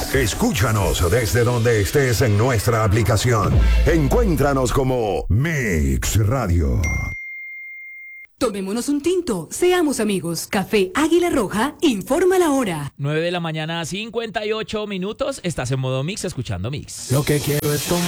Escúchanos desde donde estés en nuestra aplicación. Encuéntranos como Mix Radio. Tomémonos un tinto, seamos amigos. Café Águila Roja, informa la hora. 9 de la mañana, 58 minutos. Estás en modo Mix, escuchando Mix. Lo que quiero es tomar.